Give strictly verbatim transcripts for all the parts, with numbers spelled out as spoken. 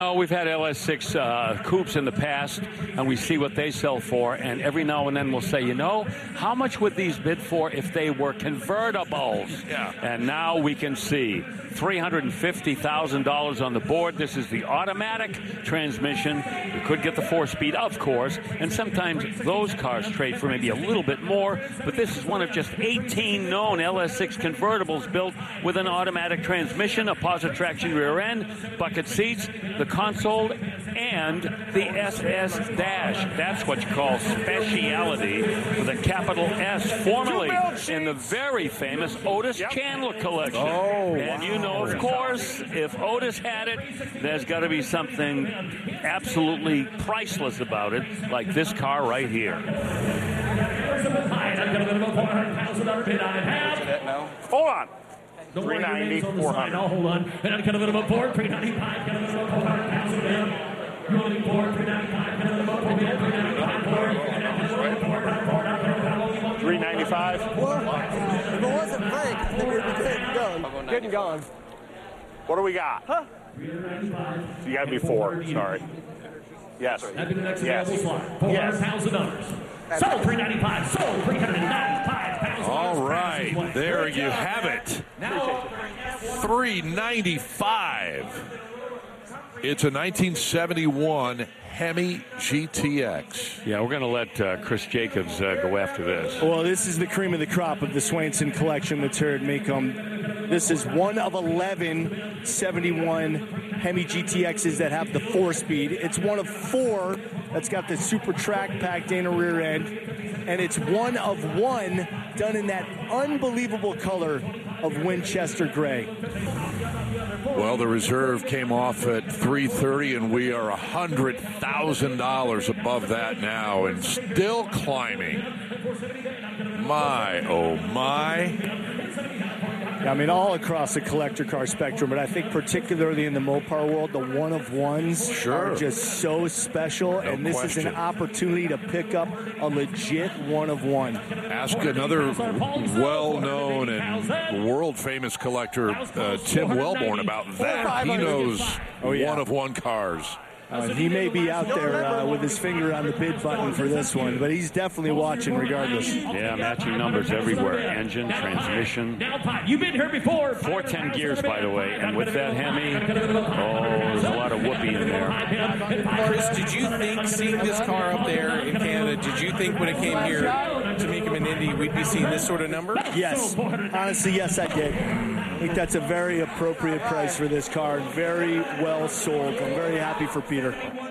Oh, we've had L S six uh, coupes in the past, and we see what they sell for, and every now and then we'll say, you know, how much would these bid for if they were convertibles? Yeah. And now we can see three hundred fifty thousand dollars on the board. This is the automatic transmission. You could get the four-speed, of course, and sometimes those cars trade for maybe a little bit more, but this is one of just eighteen known L S six convertibles built with an automatic transmission, a positive traction rear end, bucket seats, the console, and the S S dash. That's what you call speciality with a capital S, formerly in the very famous Otis yep. Chandler collection. Oh, and wow. you know, of course, if Otis had it, there's got to be something absolutely priceless about it, like this car right here. Hold on. three ninety, four hundred. I'll hold on. And I'm kind of about four, three ninety-five, kind of about four hundred pounds of them. You're only four, three ninety-five, kind of about four, three ninety-five, four. three ninety-five. Well, if it wasn't Frank, I think we'd be good and gone. Good and gone. What do we got? Huh? You got to be four. Sorry. Yes. That'd be the next yes. available slot. four hundred yes. pounds of numbers. Sold three ninety-five. Sold three ninety-five pounds. All right, there you have it. Now, three ninety-five. It's a nineteen seventy-one Hemi G T X. Yeah, we're going to let uh, Chris Jacobs uh, go after this. Well, this is the cream of the crop of the Swainson collection that's here at Mecum. This is one of eleven seventy-one Hemi G T Xs that have the four-speed. It's one of four that's got the super track packed in a rear end. And it's one of one done in that unbelievable color of Winchester gray. Well, the reserve came off at three thirty, and we are one hundred thousand dollars above that now and still climbing. My, oh my. I mean, all across the collector car spectrum, but I think particularly in the Mopar world, the one-of-ones sure. are just so special, no and this question. is an opportunity to pick up a legit one-of-one. Ask another well-known and world-famous collector, uh, Tim Wellborn, about that. He knows oh, yeah. one-of-one cars. Uh, he may be out there uh, with his finger on the bid button for this one, but he's definitely watching regardless. Yeah, matching numbers everywhere. Engine, transmission. You've been here before. four ten gears, by the way. And with that Hemi, oh, there's a lot of whoopee in there. Chris, did you think, seeing this car up there in Canada, did you think when it came here to Mecum and Indy, we'd be seeing this sort of number? Yes. Honestly, yes, I did. I think that's a very appropriate price for this car. Very well sold. I'm very happy for Peter.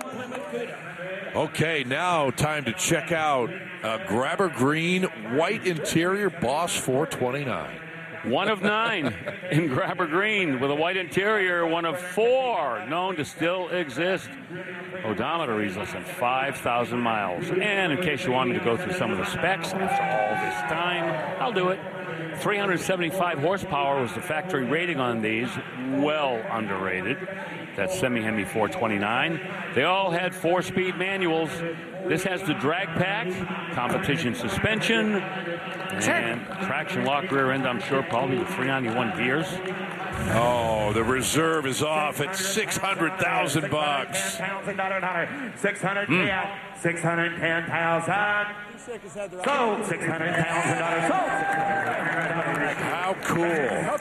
Okay, now time to check out a Grabber Green white interior Boss four twenty-nine. One of nine in Grabber Green with a white interior. One of four known to still exist. Odometer, he's less than five thousand miles. And in case you want me to go through some of the specs after all this time, I'll do it. three hundred seventy-five horsepower was the factory rating on these. Well underrated. That's Semi-Hemi four twenty-nine. They all had four-speed manuals. This has the drag pack, competition suspension, and traction lock rear end, I'm sure, probably with three ninety-one gears. Oh, the reserve is off at six hundred thousand bucks. six hundred ten, six hundred ten thousand. Sold six hundred thousand dollars. How cool.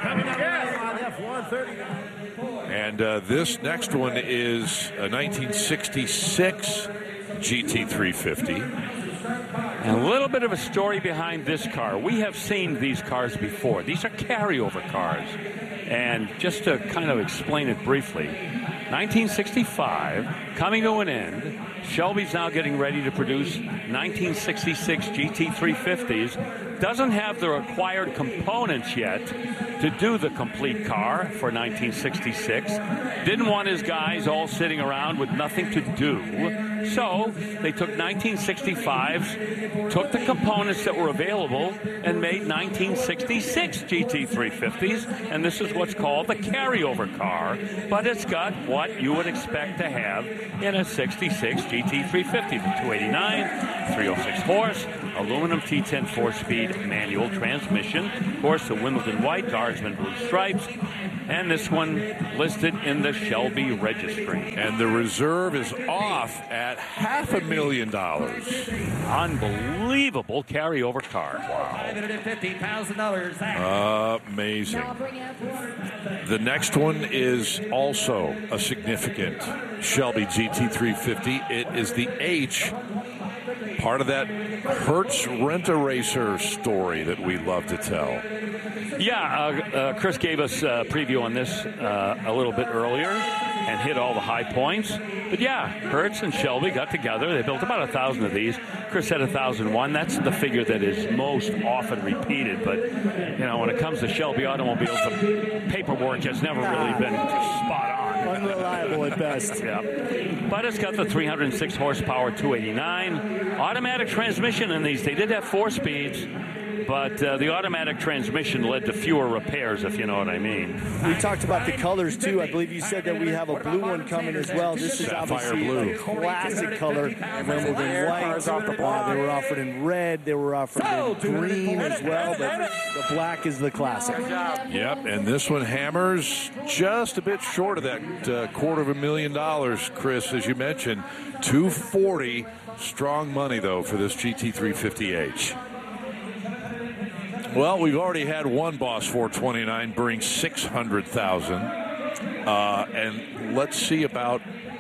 And uh, this next one is a nineteen sixty-six G T three fifty. And a little bit of a story behind this car. We have seen these cars before. These are carryover cars. And just to kind of explain it briefly, nineteen sixty-five, coming to an end. Shelby's now getting ready to produce nineteen sixty-six G T three fifties. Doesn't have the required components yet to do the complete car for nineteen sixty-six. Didn't want his guys all sitting around with nothing to do. So they took nineteen sixty-fives, took the components that were available, and made nineteen sixty-six G T three fifties. And this is what's called the carryover car. But it's got what you would expect to have in a sixty-six G T three fifty. The two eighty-nine, three oh six horse, aluminum T ten four-speed manual transmission. Of course, the Wimbledon white, Guardsman blue stripes. And this one listed in the Shelby registry. And the reserve is off at half a million dollars. Unbelievable carryover car. five hundred fifty thousand dollars. Amazing. The next one is also a significant Shelby G T three fifty. It is the H, part of that Hertz Rent-A-Racer story that we love to tell. Yeah, uh, uh, Chris gave us a preview on this uh, a little bit earlier and hit all the high points. But yeah, Hertz and Shelby got together. They built about a thousand of these. Chris said a thousand one. That's the figure that is most often repeated. But, you know, when it comes to Shelby automobiles, the paperwork has never really been spot on. Unreliable at best. Yeah. But it's got the three hundred six horsepower, two eighty-nine. Automatic transmission in these. They did have four speeds. But uh, the automatic transmission led to fewer repairs, if you know what I mean. We talked about the colors, too. I believe you said that we have a blue one coming as well. This is Sapphire obviously blue. a classic color. Available in white. Uh, they were offered in red. They were offered in green as well. But the black is the classic. Yep, and this one hammers just a bit short of that uh, quarter of a million dollars, Chris, as you mentioned. two forty. Strong money, though, for this G T three fifty H. Well, we've already had one Boss four twenty-nine bring six hundred thousand dollars. Uh, and let's see about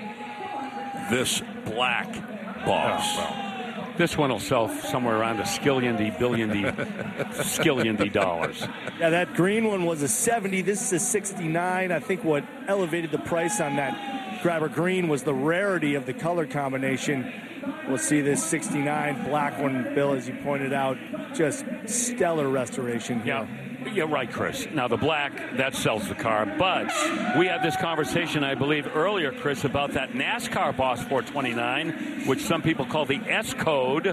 this black Boss. Oh, well, this one will sell somewhere around a skillion-y, billion-y, skillion-y dollars. Yeah, that green one was a seventy. This is a sixty-nine. I think what elevated the price on that Grabber green was the rarity of the color combination. We'll see this sixty-nine black one, Bill, as you pointed out, just stellar restoration here. Yeah, you're right, Chris. Now, the black, that sells the car. But we had this conversation, I believe, earlier, Chris, about that NASCAR Boss four twenty-nine, which some people call the S code.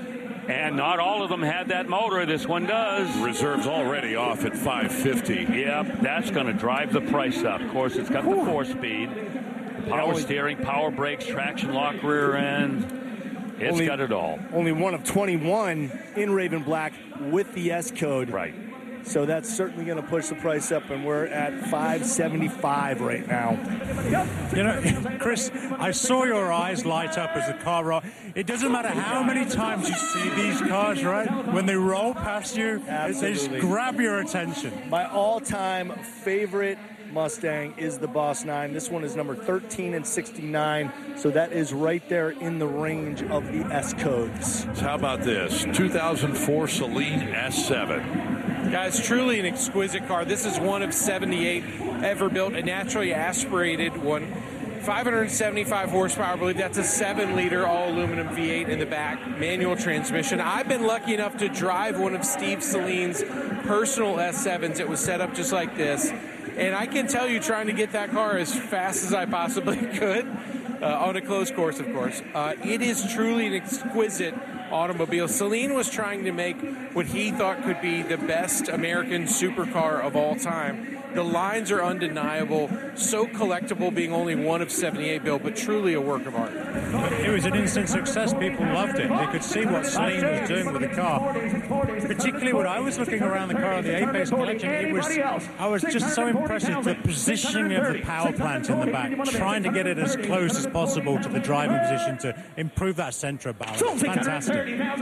And not all of them had that motor. This one does. Reserve's already off at five fifty. Yep, that's going to drive the price up. Of course, it's got the four-speed, power steering, power brakes, traction lock rear end. It's only, got it all. Only one of twenty-one in Raven Black with the S code. Right. So that's certainly going to push the price up, and we're at five seventy-five right now. You know, Chris, I saw your eyes light up as the car rolled. It doesn't matter how many times you see these cars, right? When they roll past you, they just grab your attention. My all-time favorite Mustang is the Boss nine. This one is number thirteen and sixty-nine, so that is right there in the range of the S codes. So how about this? two thousand four Celine S seven. Guys, truly an exquisite car. This is one of seventy-eight ever built, a naturally aspirated one. five hundred seventy-five horsepower, I believe that's a seven liter all-aluminum V eight in the back, manual transmission. I've been lucky enough to drive one of Steve Celine's personal S sevens. It was set up just like this. And I can tell you, trying to get that car as fast as I possibly could, uh, on a closed course, of course, uh, it is truly an exquisite automobile. Celine was trying to make what he thought could be the best American supercar of all time. The lines are undeniable, so collectible, being only one of seventy-eight built, but truly a work of art. It was an instant success. People loved it. They could see what Celine was doing with the car. Particularly when I was looking around the car of the Apex collection, it was, I was just so impressed with the positioning of the power plant in the back, trying to get it as close as possible to the driving position to improve that center of balance. Fantastic.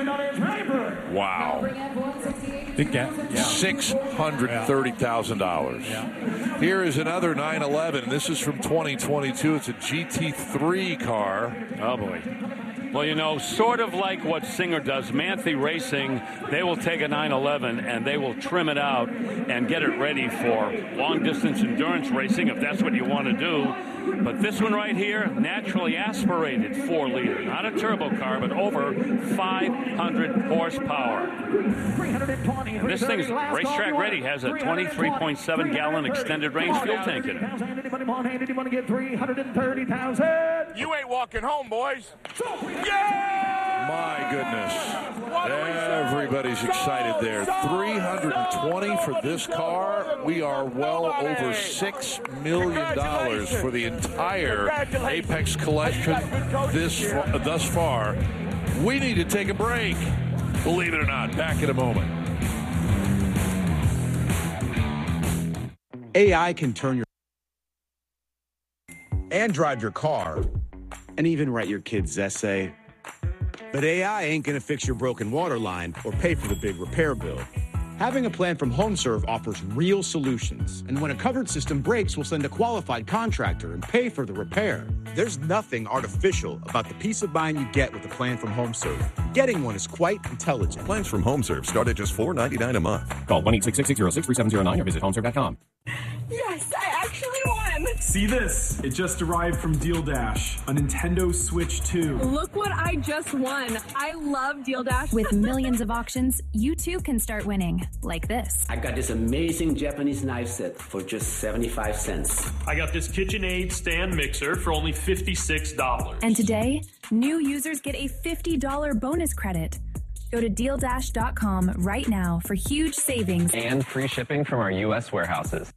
Wow. Big gap. Yeah. six hundred thirty thousand dollars. Yeah. Here is another nine eleven. This is from twenty twenty-two. It's a G T three car. Oh, boy. Well, you know, sort of like what Singer does, Manthe Racing, they will take a nine eleven and they will trim it out and get it ready for long-distance endurance racing, if that's what you want to do. But this one right here, naturally aspirated four liter, not a turbo car, but over five hundred horsepower. And this thing's racetrack ready, has a twenty-three point seven gallon extended range fuel tank in it. You ain't walking home, boys. My goodness. Everybody's excited there. three hundred twenty for this car. We are well over six million dollars for the entire Apex collection this thus far. We need to take a break. Believe it or not, back in a moment. A I can turn your and drive your car and even write your kid's essay. But A I ain't gonna fix your broken water line or pay for the big repair bill. Having a plan from HomeServe offers real solutions. And when a covered system breaks, we'll send a qualified contractor and pay for the repair. There's nothing artificial about the peace of mind you get with a plan from HomeServe. Getting one is quite intelligent. Plans from HomeServe start at just four dollars and ninety-nine cents a month. Call one eight six six, six zero six, three seven zero nine or visit homeserve dot com. Yes, I actually won! See this? It just arrived from Deal Dash, a Nintendo Switch two. Look what I just won. I love Deal Dash. With millions of auctions, you too can start winning. Like this. I got this amazing Japanese knife set for just seventy-five cents. I got this KitchenAid stand mixer for only fifty-six dollars. And today, new users get a fifty dollars bonus credit. Go to deal dash dot com right now for huge savings and free shipping from our U S warehouses.